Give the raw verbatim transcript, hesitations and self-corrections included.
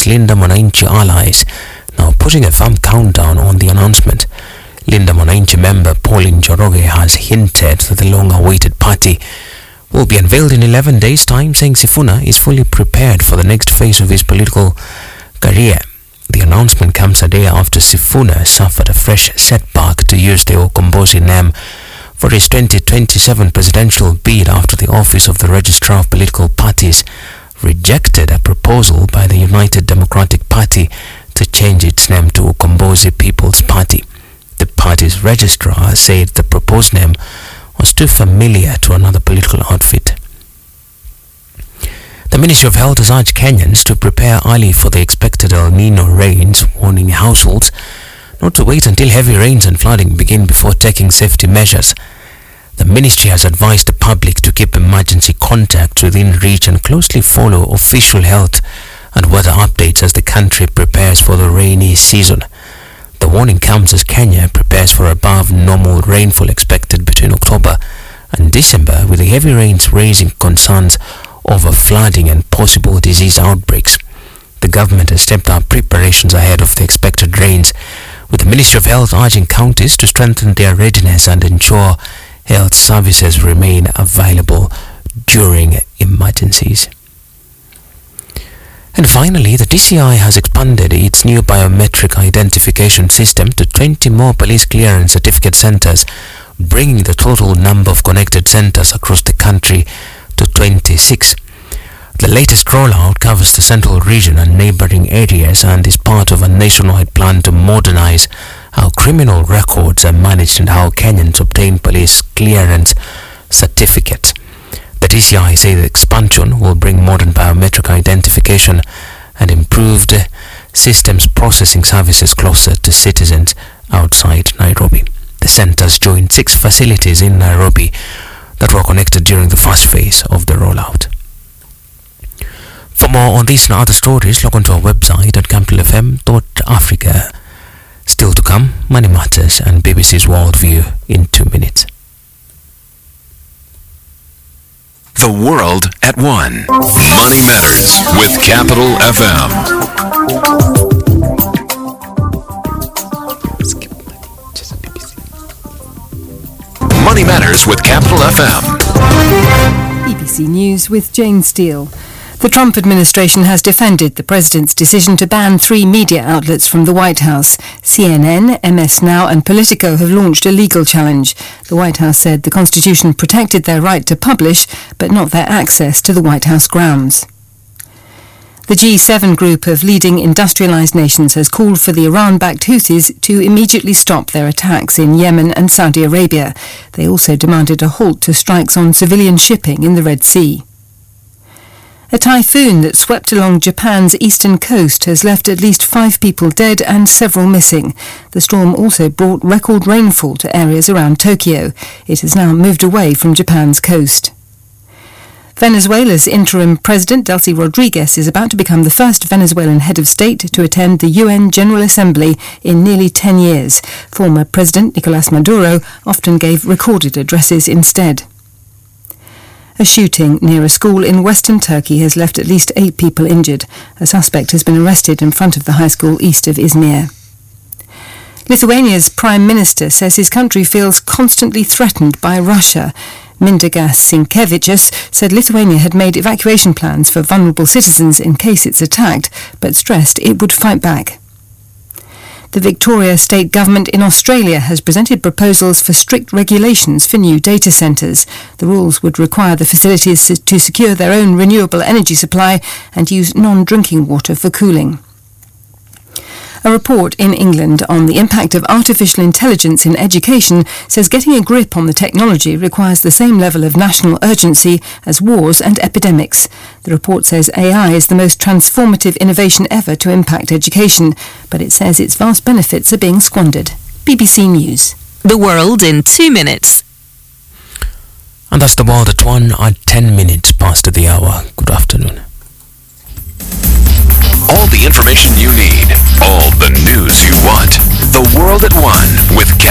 Linda Mwananchi allies, now putting a firm countdown on the announcement. Linda Mwananchi member Pauline Njoroge has hinted that the long-awaited party will be unveiled in eleven days' time, saying Sifuna is fully prepared for the next phase of his political career. The announcement comes a day after Sifuna suffered a fresh setback, to use the Ukombozi name, for his twenty twenty-seven presidential bid after the Office of the Registrar of Political Parties rejected a proposal by the United Democratic Party to change its name to Ukombozi People's Party. The party's registrar said the proposed name was too familiar to another political outfit. The Ministry of Health has urged Kenyans to prepare early for the expected El Nino rains, warning households not to wait until heavy rains and flooding begin before taking safety measures. The ministry has advised the public to keep emergency contacts within reach and closely follow official health and weather updates as the country prepares for the rainy season. The warning comes as Kenya prepares for above normal rainfall expected between October and December, with the heavy rains raising concerns over flooding and possible disease outbreaks. The government has stepped up preparations ahead of the expected rains, with the Ministry of Health urging counties to strengthen their readiness and ensure health services remain available during emergencies. And finally, the D C I has expanded its new biometric identification system to twenty more police clearance certificate centers, bringing the total number of connected centers across the country to twenty-six. The latest rollout covers the central region and neighboring areas and is part of a nationwide plan to modernize how criminal records are managed and how Kenyans obtain police clearance certificates. The D C I say the expansion will bring modern biometric identification and improved systems processing services closer to citizens outside Nairobi. The centers join six facilities in Nairobi that were connected during the first phase of the rollout. For more on these and other stories, log on to our website at capital f m dot africa. Still to come, Money Matters and B B C's Worldview in two minutes. The world at one. Money Matters with Capital F M. Money Matters with Capital F M. B B C News with Jane Steele. The Trump administration has defended the president's decision to ban three media outlets from the White House. C N N, M S Now and Politico have launched a legal challenge. The White House said the Constitution protected their right to publish, but not their access to the White House grounds. The G seven group of leading industrialized nations has called for the Iran-backed Houthis to immediately stop their attacks in Yemen and Saudi Arabia. They also demanded a halt to strikes on civilian shipping in the Red Sea. A typhoon that swept along Japan's eastern coast has left at least five people dead and several missing. The storm also brought record rainfall to areas around Tokyo. It has now moved away from Japan's coast. Venezuela's interim president, Delcy Rodriguez, is about to become the first Venezuelan head of state to attend the U N General Assembly in nearly ten years. Former President Nicolás Maduro often gave recorded addresses instead. A shooting near a school in western Turkey has left at least eight people injured. A suspect has been arrested in front of the high school east of Izmir. Lithuania's prime minister says his country feels constantly threatened by Russia. Mindaugas Sinkevičius said Lithuania had made evacuation plans for vulnerable citizens in case it's attacked, but stressed it would fight back. The Victoria State Government in Australia has presented proposals for strict regulations for new data centres. The rules would require the facilities to secure their own renewable energy supply and use non-drinking water for cooling. A report in England on the impact of artificial intelligence in education says getting a grip on the technology requires the same level of national urgency as wars and epidemics. The report says A I is the most transformative innovation ever to impact education, but it says its vast benefits are being squandered. B B C News. The world in two minutes. And that's the world at one at ten minutes past the hour. Good afternoon. All the information you need, all the news you want. The world at one with